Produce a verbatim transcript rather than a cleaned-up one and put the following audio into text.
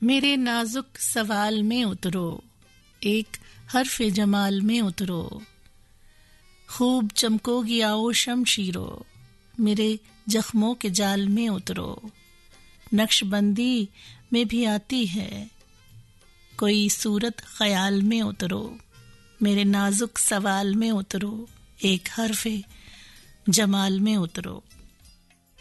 मेरे नाजुक सवाल में उतरो, एक हर्फ जमाल में उतरो, खूब चमकोगी आओ शमशीरो, मेरे जख्मों के जाल में उतरो। नक्शबंदी में भी आती है कोई सूरत ख्याल में उतरो, मेरे नाजुक सवाल में उतरो, एक हर्फ जमाल में उतरो।